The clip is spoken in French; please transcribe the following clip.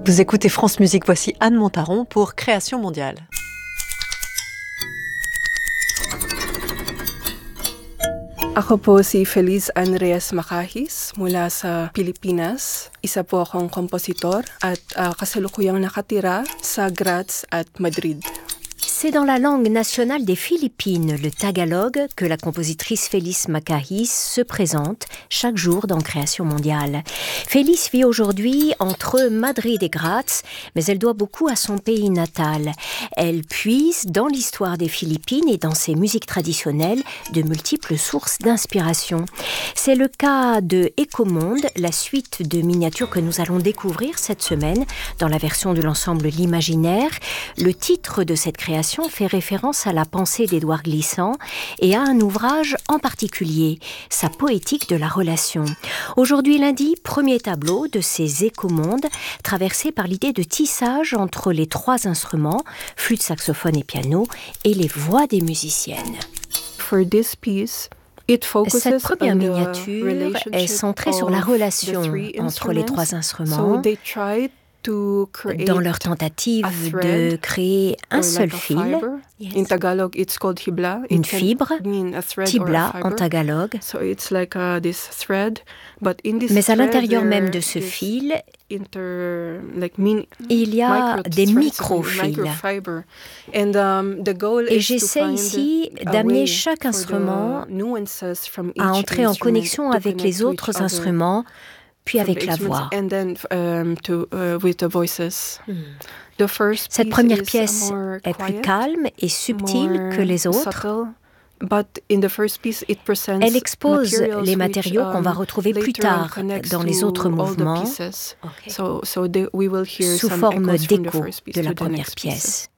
Vous écoutez France Musique, voici Anne Montaron pour Création mondiale. Ako po si Feliz Andres Macahis mula sa Pilipinas. Isa po akong kompositor at kasalukuyang nakatira sa Graz at Madrid. C'est dans la langue nationale des Philippines, le tagalog, que la compositrice Feliz Macahis se présente chaque jour dans Création mondiale. Feliz vit aujourd'hui entre Madrid et Graz, mais elle doit beaucoup à son pays natal. Elle puise dans l'histoire des Philippines et dans ses musiques traditionnelles de multiples sources d'inspiration. C'est le cas de Ecomonde, la suite de miniatures que nous allons découvrir cette semaine dans la version de l'ensemble L'Imaginaire. Le titre de cette création fait référence à la pensée d'Édouard Glissant et à un ouvrage en particulier, sa poétique de la relation. Aujourd'hui lundi, premier tableau de ces écomondes traversés par l'idée de tissage entre les trois instruments, flûte, saxophone et piano, et les voix des musiciennes. Cette première miniature est centrée sur la relation entre les trois instruments. Dans leur tentative de créer un seul fil, une fibre, tibla en tagalog, mais à l'intérieur même de ce fil, il y a des micro-fils. Et j'essaie ici d'amener chaque instrument à entrer en connexion avec les autres instruments, puis avec la voix. Cette première pièce est plus calme et subtile que les autres. Elle expose les matériaux qu'on va retrouver plus tard dans les autres mouvements, sous forme d'écho de la première pièce.